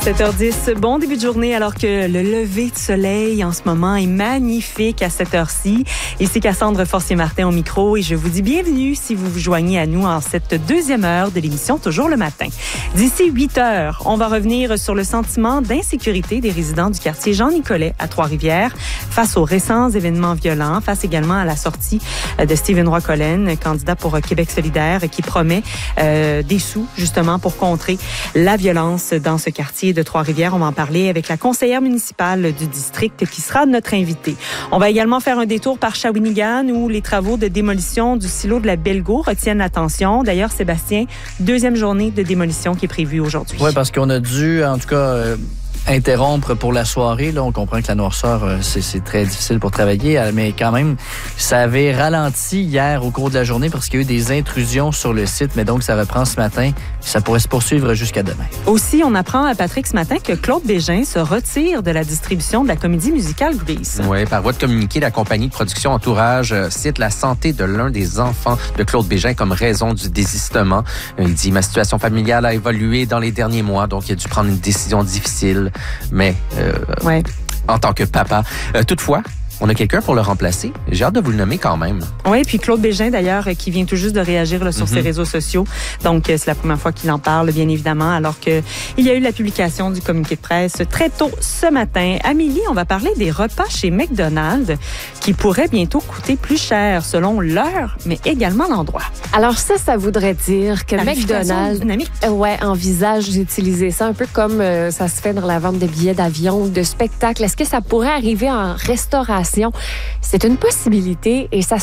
7h10, bon début de journée alors que le lever de soleil en ce moment est magnifique à cette heure-ci. Ici Cassandre Forcier-Martin au micro et je vous dis bienvenue si vous vous joignez à nous en cette deuxième heure de l'émission Toujours le matin. D'ici 8 heures, on va revenir sur le sentiment d'insécurité des résidents du quartier Jean-Nicolet à Trois-Rivières face aux récents événements violents, face également à la sortie de Stephen Roy-Collen, candidat pour Québec solidaire, qui promet des sous justement pour contrer la violence dans ce quartier de Trois-Rivières. On va en parler avec la conseillère municipale du district qui sera notre invitée. On va également faire un détour par Shawinigan où les travaux de démolition du silo de la Belgo retiennent l'attention. D'ailleurs, Sébastien, deuxième journée de démolition qui est prévue aujourd'hui. Oui, parce qu'on a dû, en tout cas, interrompre pour la soirée. Là, on comprend que la noirceur, c'est très difficile pour travailler, mais quand même, ça avait ralenti hier au cours de la journée parce qu'il y a eu des intrusions sur le site, mais donc ça reprend ce matin. Ça pourrait se poursuivre jusqu'à demain. Aussi, on apprend à Patrick ce matin que Claude Bégin se retire de la distribution de la comédie musicale Grease. Oui, par voie de communiqué, la compagnie de production Entourage cite la santé de l'un des enfants de Claude Bégin comme raison du désistement. Il dit « Ma situation familiale a évolué dans les derniers mois, donc il a dû prendre une décision difficile. » Mais en tant que papa. Toutefois, on a quelqu'un pour le remplacer. J'ai hâte de vous le nommer quand même. Oui, puis Claude Bégin, d'ailleurs, qui vient tout juste de réagir là, sur ses réseaux sociaux. Donc, c'est la première fois qu'il en parle, bien évidemment, alors qu'il y a eu la publication du communiqué de presse très tôt ce matin. Amélie, on va parler des repas chez McDonald's qui pourraient bientôt coûter plus cher selon l'heure, mais également l'endroit. Alors ça voudrait dire que McDonald's envisage d'utiliser ça un peu comme ça se fait dans la vente de billets d'avion ou de spectacles. Est-ce que ça pourrait arriver en restauration? C'est une possibilité et ça